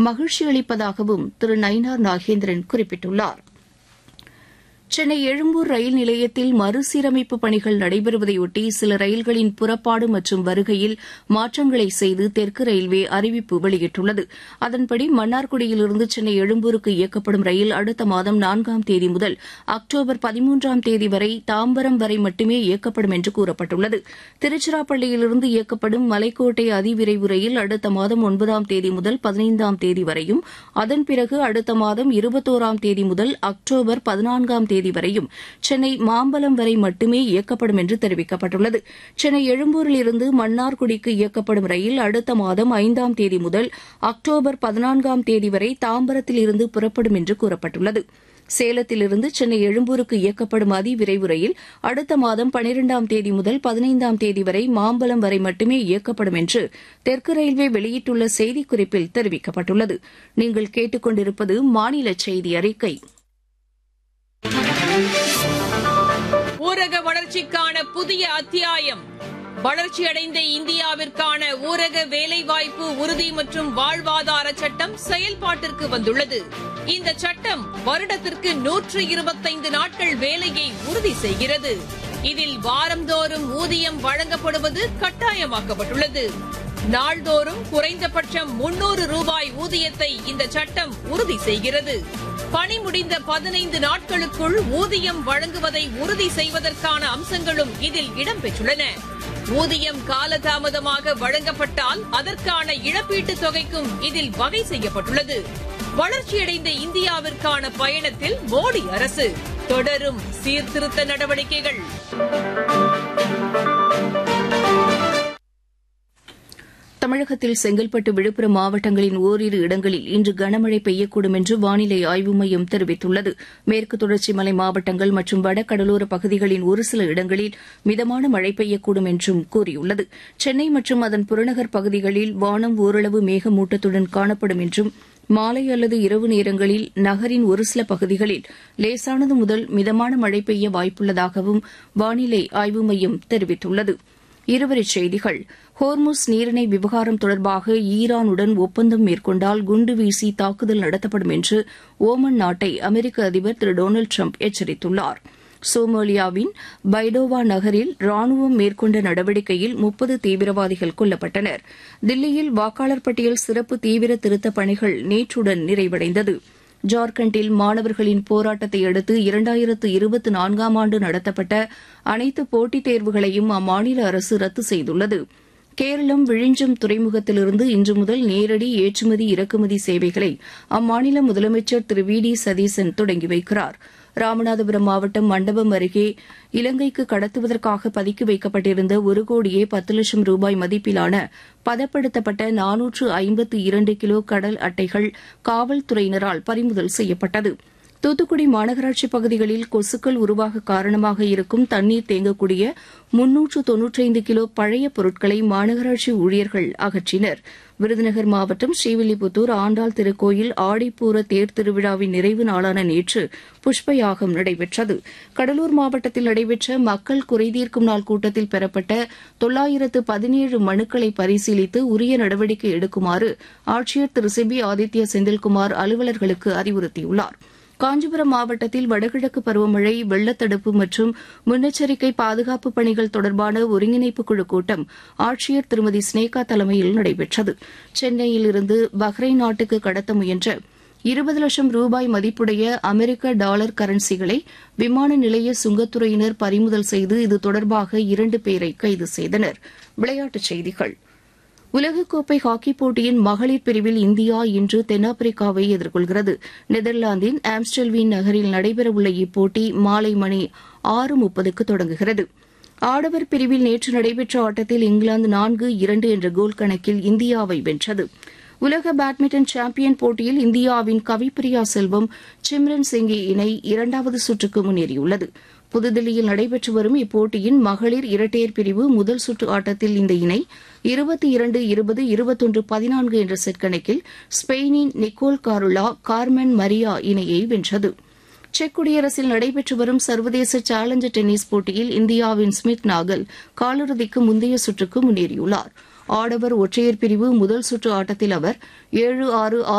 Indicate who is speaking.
Speaker 1: மகிழ்ச்சி அளிப்பதாகவும் திரு நயினார் நாகேந்திரன் குறிப்பிட்டுள்ளார். சென்னை எழும்பூர் ரயில் நிலையத்தில் மறுசீரமைப்பு பணிகள் நடைபெறுவதையொட்டி சில ரயில்களின் புறப்பாடு மற்றும் வருகையில் மாற்றங்களை செய்து தெற்கு ரயில்வே அறிவிப்பு வெளியிட்டுள்ளது. அதன்படி மன்னார்குடியிலிருந்து சென்னை எழும்பூருக்கு இயக்கப்படும் ரயில் அடுத்த மாதம் 4ஆம் தேதி முதல் அக்டோபர் 13ஆம் தேதி வரை தாம்பரம் வரை மட்டுமே இயக்கப்படும் என்று கூறப்பட்டுள்ளது. திருச்சிராப்பள்ளியிலிருந்து இயக்கப்படும் மலைக்கோட்டை அதிவிரைவு ரயில் அடுத்த மாதம் 9ஆம் தேதி முதல் 15ஆம் தேதி வரையும், அதன் பிறகு அடுத்த மாதம் 21ஆம் தேதி முதல் அக்டோபர் 14ஆம் தேதி வரையும் சென்னை மாம்பலம் வரை மட்டுமே இயக்கப்படும் என்று தெரிவிக்கப்பட்டுள்ளது. சென்னை எழும்பூரிலிருந்து மன்னார்குடிக்கு இயக்கப்படும் ரயில் அடுத்த மாதம் 5ஆம் தேதி முதல் அக்டோபர் 14ஆம் தேதி வரை தாம்பரத்தில் இருந்து புறப்படும் என்று கூறப்பட்டுள்ளது. சேலத்திலிருந்து சென்னை எழும்பூருக்கு இயக்கப்படும் அதிவிரைவு ரயில் அடுத்த மாதம் 12ஆம் தேதி முதல் 15ஆம் தேதி வரை மாம்பலம் வரை மட்டுமே இயக்கப்படும் என்று தெற்கு ரயில்வே வெளியிட்டுள்ள செய்திக்குறிப்பில் தெரிவிக்கப்பட்டுள்ளது. நீங்கள் கேட்டுக் கொண்டிருப்பது மாநில செய்தி அறிக்கை.
Speaker 2: ஊரக வளர்ச்சிக்கான புதிய அத்தியாயம். வளர்ச்சியடைந்த இந்தியாவிற்கான ஊரக வேலைவாய்ப்பு உறுதி மற்றும் வாழ்வாதார சட்டம் செயல்பாட்டிற்கு வந்துள்ளது. இந்த சட்டம் வருடத்திற்கு 125 நாட்கள் வேலையை உறுதி செய்கிறது. இதில் வாரந்தோறும் ஊதியம் வழங்கப்படுவது கட்டாயமாக்கப்பட்டுள்ளது. நாள்தோறும் குறைந்தபட்சம் 300 ரூபாய் ஊதியத்தை இந்த சட்டம் உறுதி செய்கிறது. பணி முடிந்த 15 நாட்களுக்குள் ஊதியம் வழங்குவதை உறுதி செய்வதற்கான அம்சங்களும் இதில் இடம்பெற்றுள்ளன. ஊதியம் காலதாமதமாக வழங்கப்பட்டால் அதற்கான இழப்பீட்டுத் தொகைக்கும் இதில் வகை செய்யப்பட்டுள்ளது. வளர்ச்சியடைந்த இந்தியாவிற்கான பயணத்தில் மோடி அரசு தொடரும் சீர்திருத்த நடவடிக்கைகள்.
Speaker 1: தமிழகத்தில் செங்கல்பட்டு, விழுப்புரம் மாவட்டங்களின் ஓரிரு இடங்களில் இன்று கனமழை பெய்யக்கூடும் என்று வானிலை ஆய்வு மையம் தெரிவித்துள்ளது. மேற்கு தொடர்ச்சி மலை மாவட்டங்கள் மற்றும் வடகடலோர பகுதிகளின் ஒரு சில இடங்களில் மிதமான மழை பெய்யக்கூடும் என்றும் கூறியுள்ளது. சென்னை மற்றும் அதன் புறநகர் பகுதிகளில் வானம் ஓரளவு மேகமூட்டத்துடன் காணப்படும் என்றும் மாலை அல்லது இரவு நேரங்களில் நகரின் ஒரு சில பகுதிகளில் லேசானது முதல் மிதமான மழை பெய்ய வாய்ப்புள்ளதாகவும் வானிலை ஆய்வு மையம் தெரிவித்துள்ளது. இருவரிச் செய்திகள். ஹோர்முஸ் நீரிணை விவகாரம் தொடர்பாக ஈரானுடன் ஒப்பந்தம் மேற்கொண்டால் குண்டு வீசி தாக்குதல் நடத்தப்படும் என்று ஓமன் நாட்டை அமெரிக்க அதிபர் திரு டொனால்டு ட்ரம்ப் எச்சரித்துள்ளார். சோமாலியாவின் பைடோவா நகரில் ராணுவம் மேற்கொண்ட நடவடிக்கையில் 30 தீவிரவாதிகள் கொல்லப்பட்டனர். தில்லியில் வாக்காளர் பட்டியல் சிறப்பு தீவிர திருத்தப் பணிகள் நேற்றுடன் நிறைவடைந்தது. ஜார்க்கண்டில் மாணவர்களின் போராட்டத்தை அடுத்து 2024ஆம் ஆண்டு நடத்தப்பட்ட அனைத்து போட்டித் தேர்வுகளையும் அம்மாநில அரசு ரத்து செய்துள்ளது. கேரளம் விழிஞ்சம் துறைமுகத்திலிருந்து இன்று முதல் நேரடி ஏற்றுமதி இறக்குமதி சேவைகளை அம்மாநில முதலமைச்சர் திரு வி டி சதீசன் தொடங்கி வைக்கிறார். ராமநாதபுரம் மாவட்டம் மண்டபம் அருகே இலங்கைக்கு கடத்துவதற்காக பதுக்கி வைக்கப்பட்டிருந்த 1 கோடியே 10 லட்சம் ரூபாய் மதிப்பிலான பதப்படுத்தப்பட்ட 452 கிலோ கடல் அட்டைகள் காவல்துறையினரால் பறிமுதல் செய்யப்பட்டது. தூத்துக்குடி மாநகராட்சி பகுதிகளில் கொசுக்கள் உருவாக காரணமாக இருக்கும் தண்ணீர் தேங்கக்கூடிய 395 கிலோ பழைய பொருட்களை மாநகராட்சி ஊழியர்கள் அகற்றினர். விருதுநகர் மாவட்டம் ஸ்ரீவில்லிபுத்தூர் ஆண்டாள் திருக்கோயில் ஆடிப்பூர தேர் திருவிழாவின் நிறைவு நாளான நேற்று புஷ்பயாகம் நடைபெற்றது. கடலூர் மாவட்டத்தில் நடைபெற்ற மக்கள் குறைதீர்க்கும் நாள் கூட்டத்தில் பெறப்பட்ட 917 மனுக்களை பரிசீலித்து உரிய நடவடிக்கை எடுக்குமாறு ஆட்சியர் திரு சிபி ஆதித்ய செந்தில்குமார் அலுவலர்களுக்கு அறிவுறுத்தியுள்ளார். காஞ்சிபுரம் மாவட்டத்தில் வடகிழக்கு பருவமழை, வெள்ளத்தடுப்பு மற்றும் முன்னெச்சரிக்கை பாதுகாப்பு பணிகள் தொடர்பான ஒருங்கிணைப்பு குழு கூட்டம் ஆட்சியர் திருமதி ஸ்னேகா தலைமையில் நடைபெற்றது. சென்னையில் இருந்து பஹ்ரைன் நாட்டுக்கு கடத்த முயன்ற 20 லட்சம் ரூபாய் மதிப்புடைய அமெரிக்க டாலர் கரன்சிகளை விமான நிலைய சுங்கத்துறையினர் பறிமுதல் செய்து இது தொடர்பாக 2 பேரை கைது செய்தனர். விளையாட்டுச் செய்திகள். உலகக்கோப்பை ஹாக்கிப் போட்டியின் மகளிர் பிரிவில் இந்தியா இன்று தென்னாப்பிரிக்காவை எதிர்கொள்கிறது. நெதர்லாந்தின் ஆம்ஸ்டல்வீன் நகரில் நடைபெறவுள்ள இப்போட்டி மாலை மணி 6:30க்கு தொடங்குகிறது. ஆடவர் பிரிவில் நேற்று நடைபெற்ற ஆட்டத்தில் இங்கிலாந்து 4-2 என்ற கோல் கணக்கில் இந்தியாவை வென்றது. உலக பேட்மிண்டன் சாம்பியன் போட்டியில் இந்தியாவின் கவிப்பிரியா செல்வம், சிம்ரன் சிங்கி இணை 2வது சுற்றுக்கு முன்னேறியுள்ளது. புதுதில்லியில் நடைபெற்று வரும் இப்போட்டியின் மகளிர் இரட்டையர் பிரிவு முதல் சுற்று ஆட்டத்தில் இந்த இணை 22-20, 21-14 என்ற செட் கணக்கில் ஸ்பெயினின் நிக்கோல் காருலா, கார்மென் மரியா இணையை வென்றது. செக் குடியரசில் நடைபெற்று வரும் சர்வதேச சேலஞ்சர் டென்னிஸ் போட்டியில் இந்தியாவின் ஸ்மித் நாகல் காலிறுதிக்கு முந்தைய சுற்றுக்கு முன்னேறியுள்ளார். ஆடவர் ஒற்றையர் பிரிவு முதல் சுற்று ஆட்டத்தில் அவர் 7-6,